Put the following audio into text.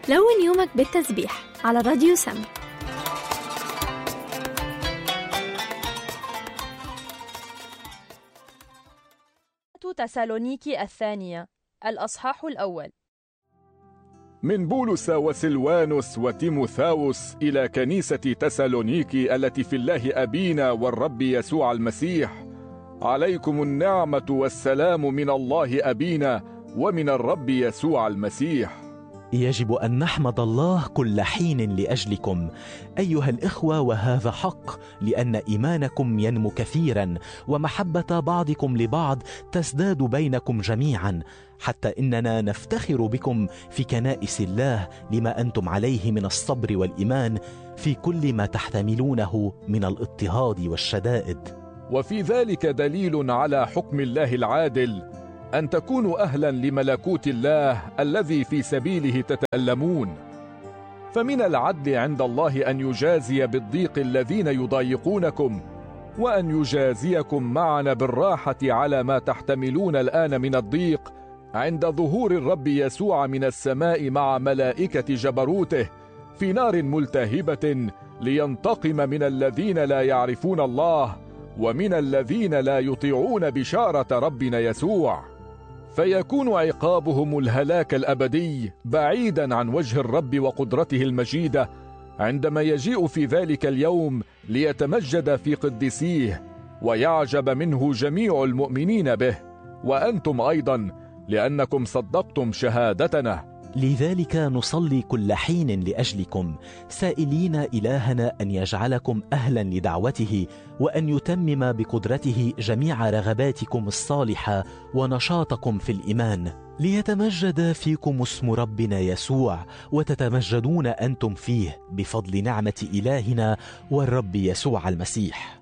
لون يومك بالتسبيح على راديو سم. تسالونيكي الثانية الأصحاح الأول. من بولس وسلوانوس وتيموثاوس إلى كنيسة تسالونيكي التي في الله أبينا والرب يسوع المسيح، عليكم النعمة والسلام من الله أبينا ومن الرب يسوع المسيح. يجب أن نحمد الله كل حين لأجلكم أيها الإخوة، وهذا حق، لأن إيمانكم ينمو كثيرا ومحبة بعضكم لبعض تزداد بينكم جميعا، حتى إننا نفتخر بكم في كنائس الله لما أنتم عليه من الصبر والإيمان في كل ما تحتملونه من الاضطهاد والشدائد. وفي ذلك دليل على حكم الله العادل أن تكونوا أهلا لملكوت الله الذي في سبيله تتألمون. فمن العدل عند الله أن يجازي بالضيق الذين يضايقونكم، وأن يجازيكم معنا بالراحة على ما تحتملون الآن من الضيق عند ظهور الرب يسوع من السماء مع ملائكة جبروته في نار ملتهبة، لينتقم من الذين لا يعرفون الله ومن الذين لا يطيعون بشارة ربنا يسوع، فيكون عقابهم الهلاك الأبدي بعيدا عن وجه الرب وقدرته المجيدة، عندما يجيء في ذلك اليوم ليتمجد في قدسيه ويعجب منه جميع المؤمنين به، وأنتم أيضا لأنكم صدقتم شهادتنا. لذلك نصلي كل حين لأجلكم، سائلين إلهنا أن يجعلكم أهلا لدعوته، وأن يتمم بقدرته جميع رغباتكم الصالحة ونشاطكم في الإيمان، ليتمجد فيكم اسم ربنا يسوع، وتتمجدون أنتم فيه بفضل نعمة إلهنا والرب يسوع المسيح.